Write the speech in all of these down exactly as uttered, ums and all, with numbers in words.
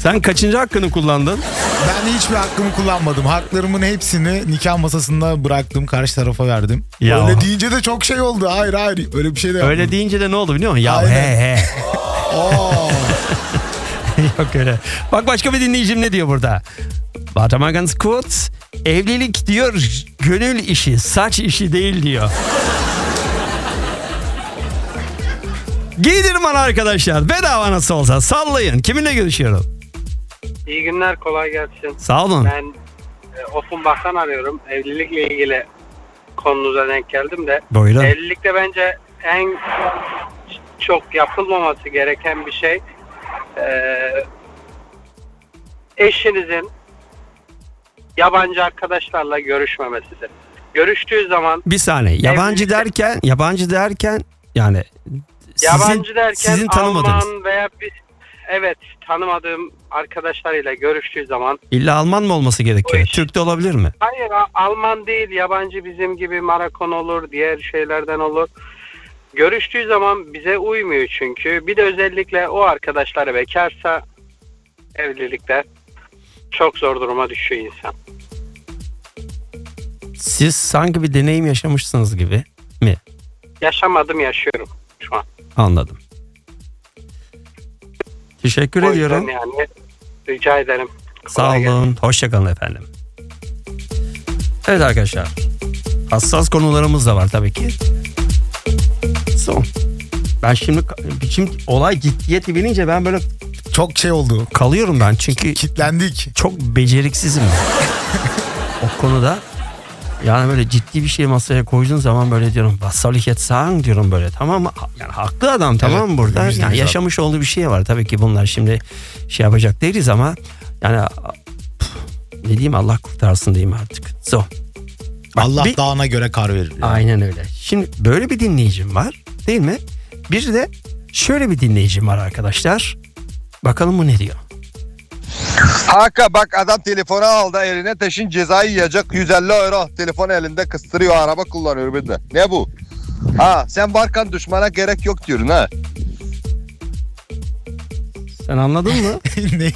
Sen kaçıncı hakkını kullandın? Ben hiçbir hakkımı kullanmadım. Haklarımın hepsini nikah masasında bıraktım, karşı tarafa verdim. Ya. Öyle deyince de çok şey oldu. Hayır hayır öyle bir şey de yapmadım. Öyle deyince de ne oldu biliyor musun? Ya Aynen. he he. Oo. Yok öyle. Bak başka bir dinleyicim ne diyor burada? Vatamagans Kurt, evlilik diyor gönül işi, saç işi değil diyor. Giydirin bana arkadaşlar. Bedava nasıl olsa sallayın. Kiminle görüşüyorum? İyi günler, kolay gelsin. Sağ olun. Ben e, Offenbach'tan arıyorum. Evlilikle ilgili konunuza denk geldim de. Buyurun. Evlilikte bence en çok yapılmaması gereken bir şey e, eşinizin yabancı arkadaşlarla görüşmemesidir. Görüştüğü zaman Bir saniye. Yabancı Evlilikte- derken, yabancı derken yani sizin, yabancı derken sizin tanımadığınız. Alman veya bir evet tanımadığım arkadaşlarıyla görüştüğü zaman İlla Alman mı olması gerekiyor? O iş. Türk de olabilir mi? hayır A- Alman değil, yabancı bizim gibi Marakon olur, diğer şeylerden olur. Görüştüğü zaman bize uymuyor çünkü. Bir de özellikle o arkadaşları bekarsa evlilikte çok zor duruma düşüyor insan. Siz sanki bir deneyim yaşamışsınız gibi mi? Yaşamadım, yaşıyorum şu an. Anladım. Teşekkür O ediyorum. yüzden yani rica ederim. Sağ Kolay gelsin. olun. Hoşçakalın efendim. Evet arkadaşlar. Hassas konularımız da var tabii ki. Son. Ben şimdi, şimdi olay ciddiyeti bilince ben böyle Çok şey oldu. kalıyorum ben çünkü Kitlendik. çok beceriksizim ben. O konuda. Yani böyle ciddi bir şey masaya koyduğun zaman böyle diyorum was soll ich jetzt sagen diyorum böyle, tamam mı? Yani haklı adam, tamam mı Evet, burada? yüzde Yani yüz yaşamış olduğu bir şey var. Tabii ki bunlar şimdi şey yapacak değiliz ama yani püf, ne diyeyim, Allah kurtarsın diyeyim artık. So. Bak, Allah bir- dağına göre kar verir. yani. Aynen öyle. Şimdi böyle bir dinleyicim var değil mi? Bir de şöyle bir dinleyicim var arkadaşlar. Bakalım bu ne diyor? Haka bak adam telefonu aldı eline taşın cezayı yiyecek yüz elli euro. Telefon elinde kıstırıyor, araba kullanıyor bir de. Ne bu? Ha sen barkan düşmana gerek yok diyorsun ha. Sen anladın mı? Ne?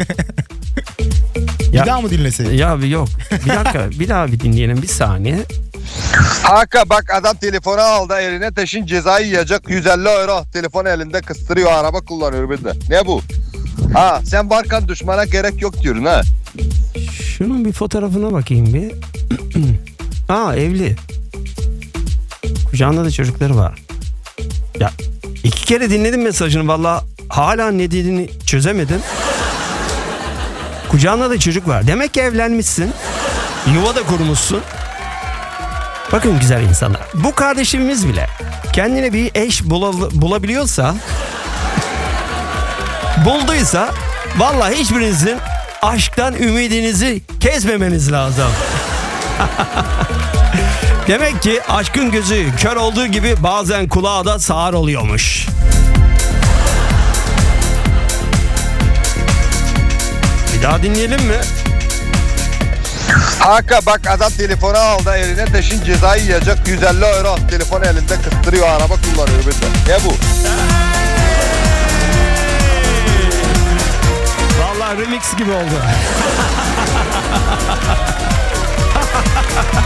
Ya- Bir daha mı dinleseydik? Ya bir yok. Bir dakika, bir daha bir dinleyelim, bir saniye. Haka bak adam telefonu aldı eline taşın cezayı yiyecek yüz elli euro. Telefon elinde kıstırıyor, araba kullanıyor bir de. Ne bu? Ha sen barkan düşmana gerek yok diyorsun ha. Şunun bir fotoğrafına bakayım bir. Aa, evli. Kucağında da çocukları var. Ya iki kere dinledim mesajını, vallahi hala ne dediğini çözemedim. Kucağında da çocuk var. Demek ki evlenmişsin. Yuva da kurmuşsun. Bakın güzel insanlar. Bu kardeşimiz bile kendine bir eş bula- bulabiliyorsa, bulduysa, vallahi hiçbirinizin aşktan ümidinizi kesmemeniz lazım. Demek ki aşkın gözü kör olduğu gibi bazen kulağı da sağır oluyormuş. Bir daha dinleyelim mi? Haka bak adam telefonu aldı eline taşın cezayı yiyecek yüz elli euro. Telefon elinde kıstırıyor, araba kullanıyor bir de. Ne bu? Vallahi remix gibi oldu.